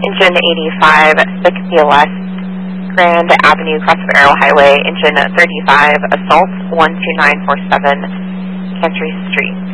engine 85, 6 West, Grand Avenue, Cross of Arrow Highway, engine 35, assault 12947, Cantry Street.